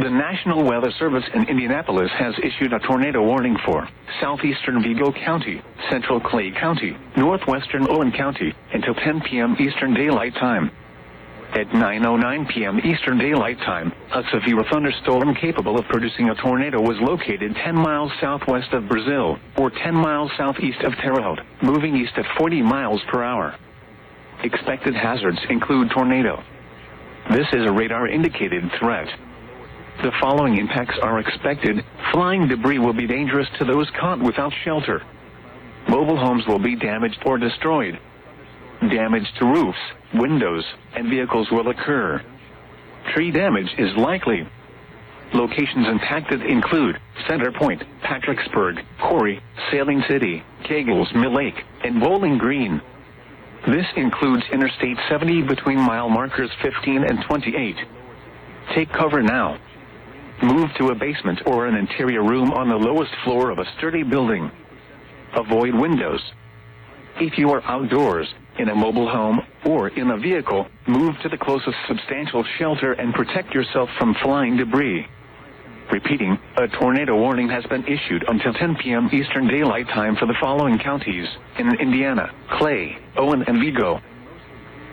The National Weather Service in Indianapolis has issued a tornado warning for southeastern Vigo County, central Clay County, northwestern Owen County, until 10 p.m. Eastern Daylight Time. At 9:09 p.m. Eastern Daylight Time, a severe thunderstorm capable of producing a tornado was located 10 miles southwest of Brazil, or 10 miles southeast of Terre Haute, moving east at 40 miles per hour. Expected hazards include tornado. This is a radar-indicated threat. The following impacts are expected. Flying debris will be dangerous to those caught without shelter. Mobile homes will be damaged or destroyed. Damage to roofs, windows, and vehicles will occur. Tree damage is likely. Locations impacted include Center Point, Patricksburg, Corry, Sailing City, Kegels Mill Lake, and Bowling Green. This includes Interstate 70 between mile markers 15 and 28. Take cover now. Move to a basement or an interior room on the lowest floor of a sturdy building. Avoid windows. If you are outdoors, in a mobile home, or in a vehicle, move to the closest substantial shelter and protect yourself from flying debris. Repeating, a tornado warning has been issued until 10 p.m. Eastern Daylight Time for the following counties in Indiana: Clay, Owen, and Vigo.